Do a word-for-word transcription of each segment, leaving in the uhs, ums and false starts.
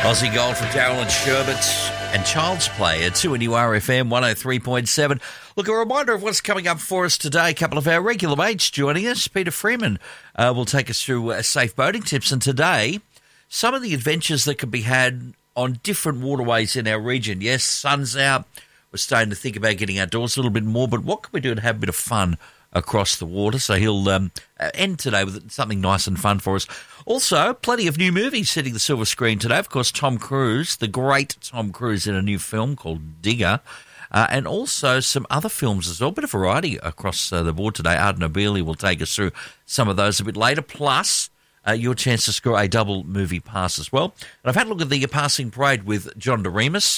Aussie Gold from Darryl and Sherbet and Child's Play at two N U R F M one oh three point seven. Look, a reminder of what's coming up for us today. A couple of our regular mates joining us. Peter Freeman uh, will take us through uh, safe boating tips. And today, some of the adventures that can be had on different waterways in our region. Yes, sun's out. We're starting to think about getting outdoors a little bit more. But what can we do to have a bit of fun across the water? So he'll um, end today with something nice and fun for us. Also, plenty of new movies hitting the silver screen today. Of course, Tom Cruise, the great Tom Cruise, in a new film called Digger. Uh, and also some other films as well. A bit of variety across uh, the board today. Arden O'Beely will take us through some of those a bit later. Plus, uh, your chance to score a double movie pass as well. And I've had a look at the passing parade with John DeRemus.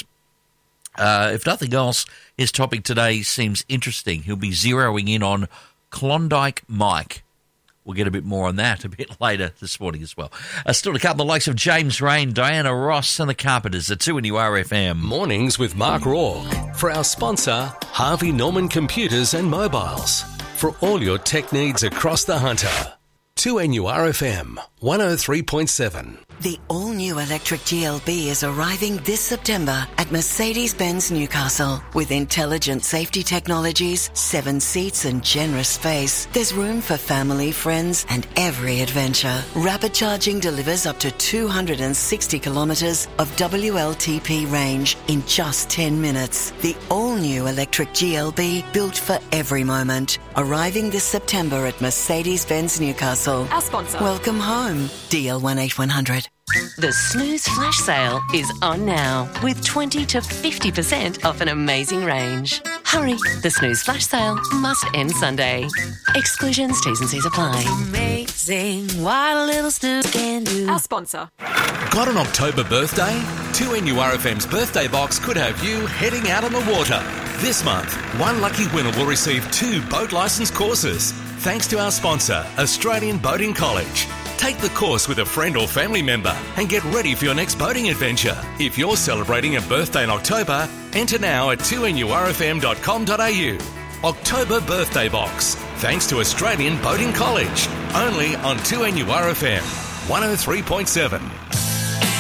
Uh, if nothing else, his topic today seems interesting. He'll be zeroing in on Klondike Mike. We'll get a bit more on that a bit later this morning as well. Uh, still to come, the likes of James Rain, Diana Ross and the Carpenters at two N U R F M. Mornings with Mark Rourke. For our sponsor, Harvey Norman Computers and Mobiles. For all your tech needs across the Hunter. two N U R F M one oh three point seven. The all-new electric G L B is arriving this September at Mercedes-Benz Newcastle. With intelligent safety technologies, seven seats and generous space, there's room for family, friends and every adventure. Rapid charging delivers up to two hundred sixty kilometres of W L T P range in just ten minutes. The all-new electric G L B, built for every moment. Arriving this September at Mercedes-Benz Newcastle. Our sponsor. Welcome home. D L one eight one hundred. The Snooze Flash Sale is on now with twenty to fifty percent off an amazing range. Hurry, the Snooze Flash Sale must end Sunday. Exclusions, T's and C's apply. Amazing what a little snooze can do. Our sponsor. Got an October birthday? two N U R F M's birthday box could have you heading out on the water. This month, one lucky winner will receive two boat licence courses, thanks to our sponsor, Australian Boating College. Take the course with a friend or family member and get ready for your next boating adventure. If you're celebrating a birthday in October, enter now at two N U R F M dot com dot A U. October Birthday Box, thanks to Australian Boating College. Only on two N U R F M one oh three point seven.